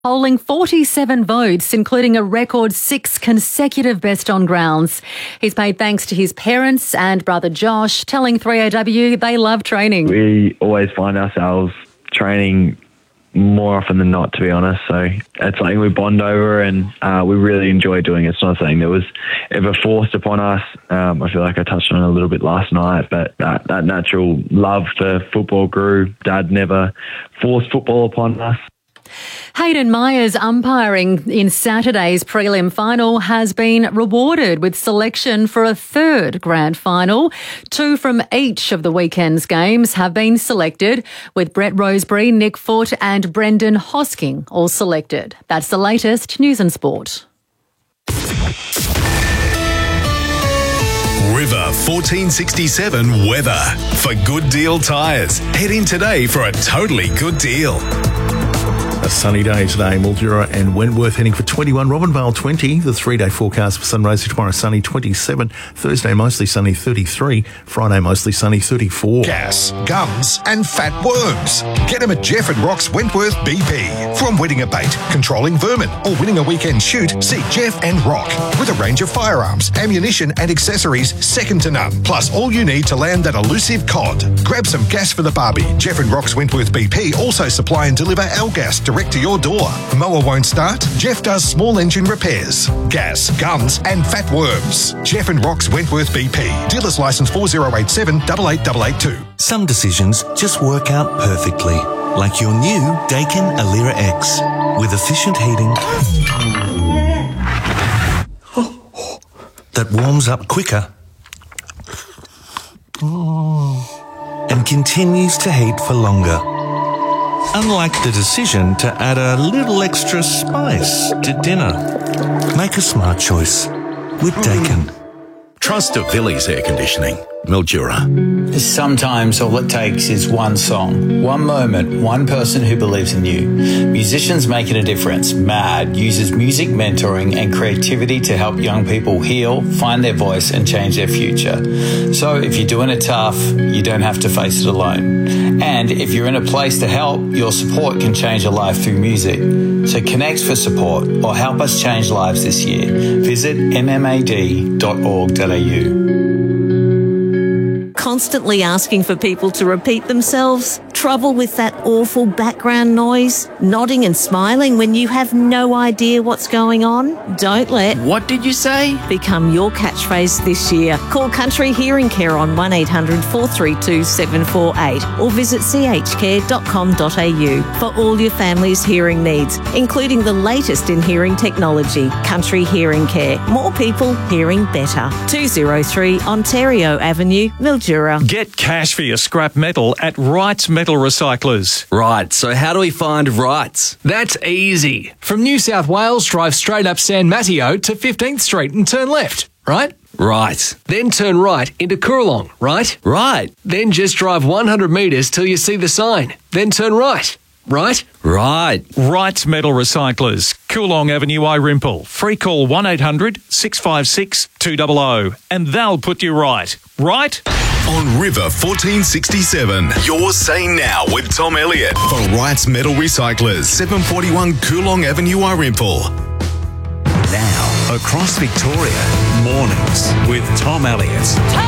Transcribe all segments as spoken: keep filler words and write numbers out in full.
polling forty-seven votes, including a record six consecutive best on grounds. He's paid thanks to his parents and brother Josh, telling three A W they love training. We always find ourselves training more often than not, to be honest. So it's something we bond over, and uh, we really enjoy doing it. It's not something that was ever forced upon us. Um, I feel like I touched on it a little bit last night, but that, that natural love for football grew. Dad never forced football upon us. Hayden Myers umpiring in Saturday's prelim final has been rewarded with selection for a third grand final. Two from each of the weekend's games have been selected, with Brett Roseberry, Nick Foote and Brendan Hosking all selected. That's the latest news and sport. River fourteen sixty-seven weather. For Good Deal Tyres, head in today for a totally good deal. A sunny day today, Mildura and Wentworth heading for twenty-one, Robinvale twenty. The three-day forecast for Sunraysia tomorrow, sunny twenty-seven. Thursday, mostly sunny thirty-three. Friday, mostly sunny thirty-four. Gas, gums and fat worms. Get them at Jeff and Rock's Wentworth B P. From winning a bait, controlling vermin or winning a weekend shoot, see Jeff and Rock. With a range of firearms, ammunition and accessories second to none. Plus all you need to land that elusive cod. Grab some gas for the barbie. Jeff and Rock's Wentworth B P also supply and deliver our gas direct to your door. Mower won't start? Jeff does small engine repairs. Gas, guns and fat worms. Jeff and Rock's Wentworth B P. Dealer's licence four zero eight seven eight eight eight eight two. Some decisions just work out perfectly. Like your new Daikin Alira X. With efficient heating that warms up quicker and continues to heat for longer. Unlike the decision to add a little extra spice to dinner. Make a smart choice with Daikin. Trust of Villiers Air Conditioning, Mildura. Sometimes all it takes is one song, one moment, one person who believes in you. Musicians Making a Difference, MAD, uses music mentoring and creativity to help young people heal, find their voice and change their future. So if you're doing it tough, you don't have to face it alone. And if you're in a place to help, your support can change a life through music. So connect for support or help us change lives this year. Visit m m a d dot org dot a u. Constantly asking for people to repeat themselves? Trouble with that awful background noise? Nodding and smiling when you have no idea what's going on? Don't let What did you say? become your catchphrase this year. Call Country Hearing Care on one eight hundred four three two seven four eight or visit c h care dot com dot a u for all your family's hearing needs, including the latest in hearing technology. Country Hearing Care. More people hearing better. two oh three Ontario Avenue, Mildura. Get cash for your scrap metal at Wrights Metal Recyclers. Right, so how do we find Wrights? That's easy. From New South Wales, drive straight up San Mateo to fifteenth Street and turn left, right? Right. Then turn right into Coorong, right? Right. Then just drive one hundred metres till you see the sign. Then turn right, right? Right. Wrights Metal Recyclers, Coorong Avenue, Irimple. Free call one eight hundred six five six two zero zero and they'll put you right. Right? On River fourteen sixty-seven, you're saying now with Tom Elliott for Wrights Metal Recyclers, seven forty-one Coorong Avenue, Irimple. Now, across Victoria, mornings with Tom Elliott.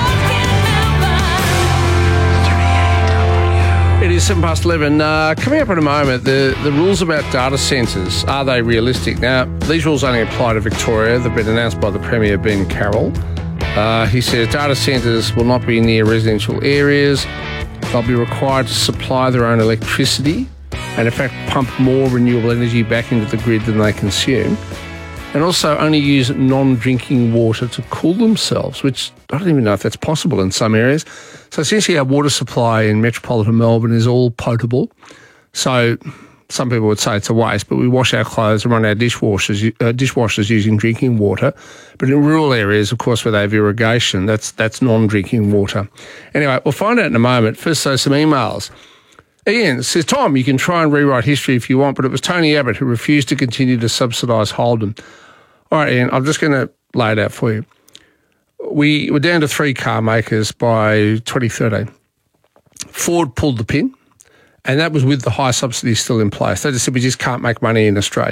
It is seven past eleven. Uh, coming up in a moment, the, the rules about data centres, are they realistic? Now, these rules only apply to Victoria. They've been announced by the Premier, Ben Carroll. Uh, he says data centres will not be near residential areas. They'll be required to supply their own electricity and, in fact, pump more renewable energy back into the grid than they consume. And also only use non-drinking water to cool themselves, which I don't even know if that's possible in some areas. So essentially our water supply in metropolitan Melbourne is all potable. So some people would say it's a waste, but we wash our clothes and run our dishwashers, uh, dishwashers using drinking water. But in rural areas, of course, where they have irrigation, that's that's non-drinking water. Anyway, we'll find out in a moment. First, so some emails. Ian says, Tom, you can try and rewrite history if you want, but it was Tony Abbott who refused to continue to subsidise Holden. All right, Ian, I'm just going to lay it out for you. We were down to three car makers by twenty thirteen. Ford pulled the pin. And that was with the high subsidy still in place. They just said, we just can't make money in Australia.